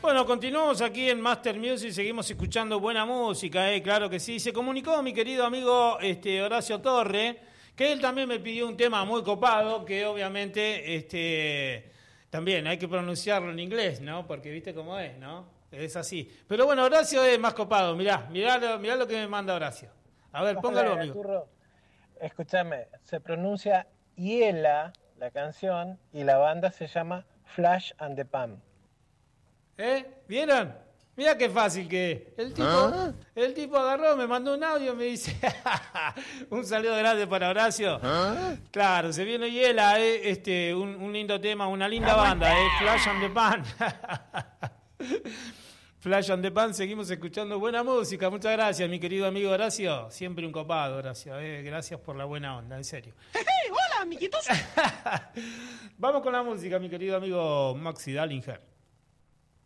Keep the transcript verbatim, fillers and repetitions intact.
Bueno, continuamos aquí en Master Music, seguimos escuchando buena música, eh, claro que sí. Se comunicó mi querido amigo este, Horacio Torre, que él también me pidió un tema muy copado, que obviamente este, también hay que pronunciarlo en inglés, ¿no? Porque viste cómo es, ¿no? Es así. Pero bueno, Horacio es más copado, mirá, mirá, lo- mirá lo que me manda Horacio. A ver, póngalo, Hola, amigo. Turro. Escúchame, se pronuncia Hiela, la canción, y la banda se llama Flash and the Pan. ¿Eh? ¿Vieron? Mira qué fácil que es. El tipo, ¿Ah? el tipo agarró, me mandó un audio y me dice, un saludo grande para Horacio. ¿Ah? Claro, se viene Hiela, eh, este, un, un lindo tema, una linda banda, eh, Flash and the Pan. Flash and the Pan, seguimos escuchando buena música. Muchas gracias, mi querido amigo Horacio. Siempre un copado, Horacio. Eh. Gracias por la buena onda, en serio. Hey, hola, amiguitos. Vamos con la música, mi querido amigo Maxi Dallinger.